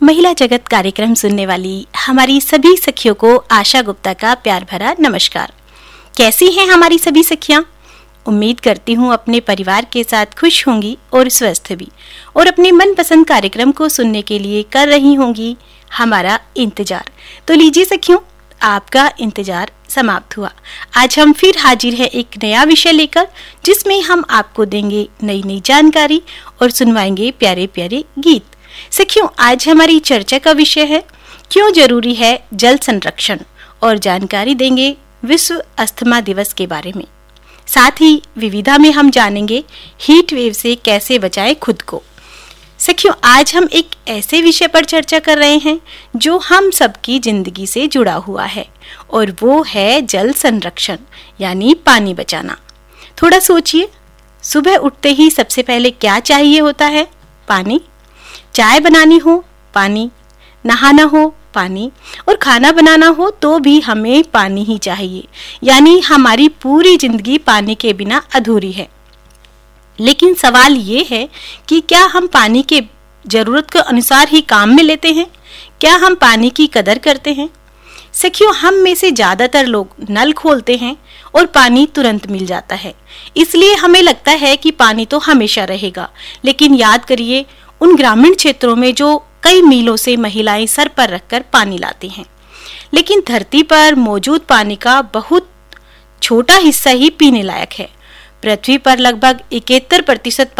महिला जगत कार्यक्रम सुनने वाली हमारी सभी सखियों को आशा गुप्ता का प्यार भरा नमस्कार। कैसी हैं हमारी सभी सखियां? उम्मीद करती हूँ अपने परिवार के साथ खुश होंगी और स्वस्थ भी, और अपने मनपसंद कार्यक्रम को सुनने के लिए कर रही होंगी हमारा इंतजार। तो लीजिए सखियों, आपका इंतजार समाप्त हुआ। आज हम फिर हाजिर हैं एक नया विषय लेकर, जिसमें हम आपको देंगे नई नई जानकारी और सुनवाएंगे प्यारे प्यारे गीत। सखियों, आज हमारी चर्चा का विषय है क्यों जरूरी है जल संरक्षण, और जानकारी देंगे विश्व अस्थमा दिवस के बारे में। साथ ही विविधा में हम जानेंगे हीट वेव से कैसे बचाएं खुद को। सखियों, आज हम एक ऐसे विषय पर चर्चा कर रहे हैं जो हम सबकी जिंदगी से जुड़ा हुआ है, और वो है जल संरक्षण यानी पानी बचाना। थोड़ा सोचिए, सुबह उठते ही सबसे पहले क्या चाहिए होता है? पानी। चाय बनानी हो पानी, नहाना हो पानी, और खाना बनाना हो तो भी हमें पानी ही चाहिए। यानी हमारी पूरी जिंदगी पानी के बिना अधूरी है। लेकिन सवाल ये है कि क्या हम पानी के जरूरत के अनुसार ही काम में लेते हैं? क्या हम पानी की कदर करते हैं? सखियों, हम में से ज्यादातर लोग नल खोलते हैं और पानी तुरंत मिल जाता है, इसलिए हमें लगता है कि पानी तो हमेशा रहेगा। लेकिन याद करिए उन ग्रामीण क्षेत्रों में जो कई मीलों से महिलाएं सर पर रखकर पानी लाती हैं। लेकिन धरती पर मौजूद पानी का बहुत छोटा हिस्सा ही पीने लायक है। पृथ्वी पर लगभग 71%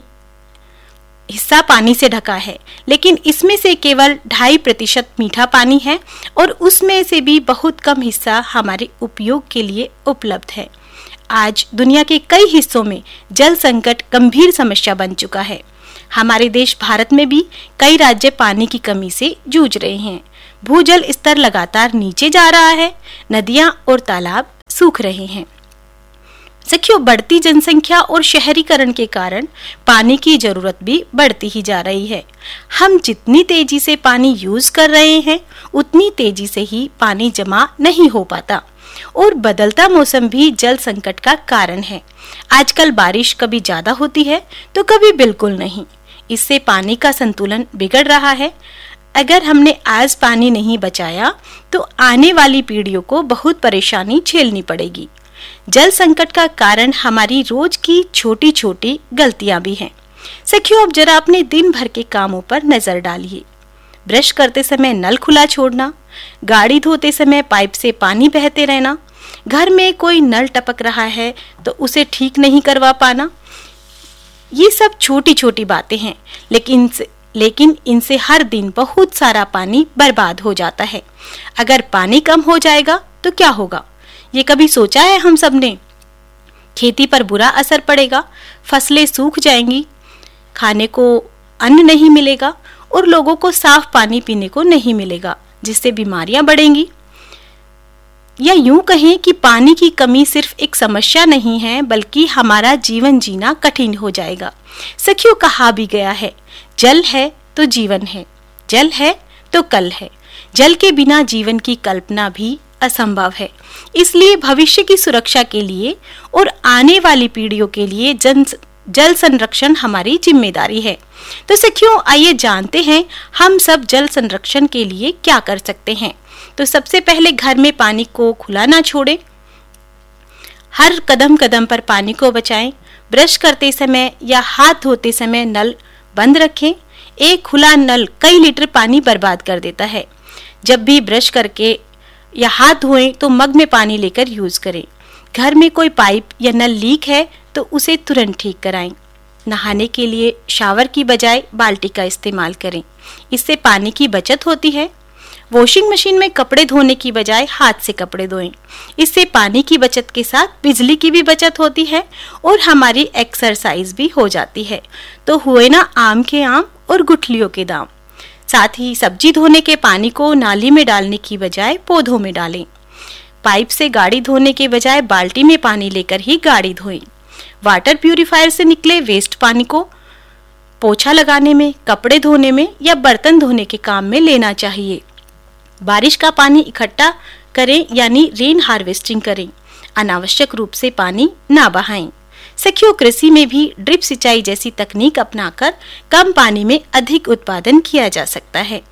हिस्सा पानी से ढका है, लेकिन इसमें से केवल 2.5% मीठा पानी है, और उसमें से भी बहुत कम हिस्सा हमारे उपयोग के लिए उपलब्ध है। आज दुनिया के कई हिस्सों में जल संकट गंभीर समस्या बन चुका है। हमारे देश भारत में भी कई राज्य पानी की कमी से जूझ रहे हैं। भूजल स्तर लगातार नीचे जा रहा है, नदियां और तालाब सूख रहे हैं। सखियों, बढ़ती जनसंख्या और शहरीकरण के कारण पानी की जरूरत भी बढ़ती ही जा रही है। हम जितनी तेजी से पानी यूज कर रहे हैं, उतनी तेजी से ही पानी जमा नहीं हो पाता, और बदलता मौसम भी जल संकट का कारण है। आजकल बारिश कभी ज्यादा होती है तो कभी बिल्कुल नहीं। इससे पानी का संतुलन बिगड़ रहा है। अगर हमने आज पानी नहीं बचाया तो आने वाली पीढ़ियों को बहुत परेशानी झेलनी पड़ेगी। जल संकट का कारण हमारी रोज की छोटी छोटी गलतियां भी हैं। सखियों, अब जरा अपने दिन भर के कामों पर नजर डालिए। ब्रश करते समय नल खुला छोड़ना, गाड़ी धोते समय पाइप से पानी बहते रहना, घर में कोई नल टपक रहा है तो उसे ठीक नहीं करवा पाना, ये सब छोटी छोटी बातें हैं, लेकिन इनसे हर दिन बहुत सारा पानी बर्बाद हो जाता है। अगर पानी कम हो जाएगा तो क्या होगा, ये कभी सोचा है हम सब ने? खेती पर बुरा असर पड़ेगा, फसलें सूख जाएंगी, खाने को अन्न नहीं मिलेगा, और लोगों को साफ पानी पीने को नहीं मिलेगा, जिससे बीमारियां बढ़ेंगी। या यूं कहें कि पानी की कमी सिर्फ एक समस्या नहीं है, बल्कि हमारा जीवन जीना कठिन हो जाएगा। सखियों, कहा भी गया है, जल है तो जीवन है, जल है तो कल है। जल के बिना जीवन की कल्पना भी असंभव है। इसलिए भविष्य की सुरक्षा के लिए और आने वाली पीढ़ियों के लिए जल संरक्षण हमारी जिम्मेदारी है। तो सखियों, आइए जानते हैं हम सब जल संरक्षण के लिए क्या कर सकते हैं। तो सबसे पहले घर में पानी को खुला ना छोड़ें। हर कदम कदम पर पानी को बचाएं। ब्रश करते समय या हाथ धोते समय नल बंद रखें। एक खुला नल कई लीटर पानी बर्बाद कर देता है। जब भी ब्रश करके या हाथ धोएं तो मग में पानी लेकर यूज करें। घर में कोई पाइप या नल लीक है तो उसे तुरंत ठीक कराएं। नहाने के लिए शावर की बजाय बाल्टी का इस्तेमाल करें, इससे पानी की बचत होती है। वॉशिंग मशीन में कपड़े धोने की बजाय हाथ से कपड़े धोएं, इससे पानी की बचत के साथ बिजली की भी बचत होती है और हमारी एक्सरसाइज भी हो जाती है। तो हुए ना आम के आम और गुठलियों के दाम। साथ ही सब्जी धोने के पानी को नाली में डालने की बजाय पौधों में डालें। पाइप से गाड़ी धोने के बजाय बाल्टी में पानी लेकर ही गाड़ी धोएं। वाटर प्यूरिफायर से निकले वेस्ट पानी को पोछा लगाने में, कपड़े धोने में या बर्तन धोने के काम में लेना चाहिए। बारिश का पानी इकट्ठा करें, यानी रेन हार्वेस्टिंग करें। अनावश्यक रूप से पानी ना बहाएं। सखियों, कृषि में भी ड्रिप सिंचाई जैसी तकनीक अपनाकर कम पानी में अधिक उत्पादन किया जा सकता है।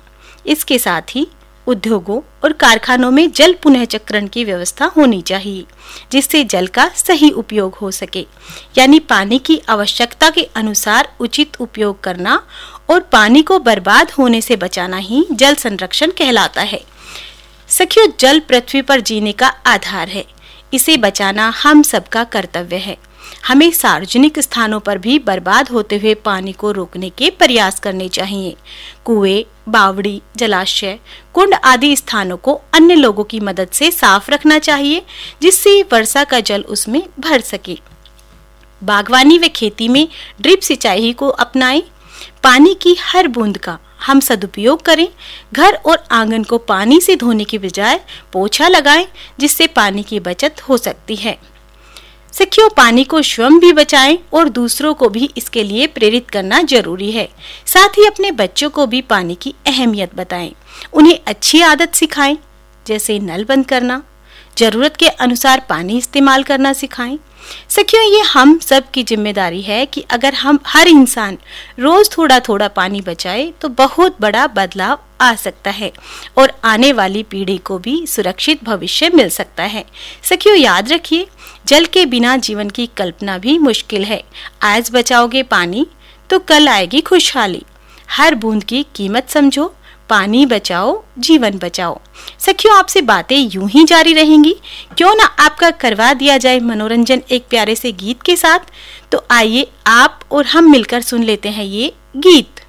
इसके साथ ही उद्योगों और कारखानों में जल पुनः चक्रण की व्यवस्था होनी चाहिए, जिससे जल का सही उपयोग हो सके। यानी पानी की आवश्यकता के अनुसार उचित उपयोग करना और पानी को बर्बाद होने से बचाना ही जल संरक्षण कहलाता है। सखियों, जल पृथ्वी पर जीने का आधार है। इसे बचाना हम सबका कर्तव्य है। हमें सार्वजनिक स्थानों पर भी बर्बाद होते हुए पानी को रोकने के प्रयास करने चाहिए। कुएं, बावड़ी, जलाशय, कुंड आदि स्थानों को अन्य लोगों की मदद से साफ रखना चाहिए, जिससे वर्षा का जल उसमें भर सके। बागवानी व खेती में ड्रिप सिंचाई को अपनाएं। पानी की हर बूंद का हम सदुपयोग करें। घर और आंगन को पानी से धोने की बजाय पोछा लगाएं, जिससे पानी की बचत हो सकती है। सखियों, पानी को स्वयं भी बचाएं और दूसरों को भी इसके लिए प्रेरित करना जरूरी है। साथ ही अपने बच्चों को भी पानी की अहमियत बताएं। उन्हें अच्छी आदत सिखाएं, जैसे नल बंद करना, जरूरत के अनुसार पानी इस्तेमाल करना सिखाएं। सखियों, ये हम सब की जिम्मेदारी है कि अगर हम हर इंसान रोज थोड़ा थोड़ा पानी बचाए तो बहुत बड़ा बदलाव आ सकता है और आने वाली पीढ़ी को भी सुरक्षित भविष्य मिल सकता है। सखियों, याद रखिए, जल के बिना जीवन की कल्पना भी मुश्किल है। आज बचाओगे पानी तो कल आएगी खुशहाली। हर बूंद की कीमत समझो, पानी बचाओ, जीवन बचाओ। सखियों, आपसे बातें यूं ही जारी रहेंगी। क्यों ना आपका करवा दिया जाए मनोरंजन एक प्यारे से गीत के साथ। तो आइए आप और हम मिलकर सुन लेते हैं ये गीत।